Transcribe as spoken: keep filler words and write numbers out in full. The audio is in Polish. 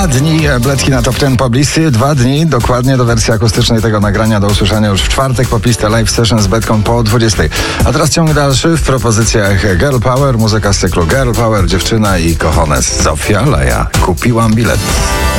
Dwa dni Bledki na Top dziesięć poblisty, dwa dni dokładnie do wersji akustycznej tego nagrania do usłyszenia już w czwartek po pistę Live Session z Bledką po dwudziestej. A teraz ciąg dalszy w propozycjach Girl Power, muzyka z cyklu Girl Power, dziewczyna i kochones Zofia Leja. Kupiłam bilet.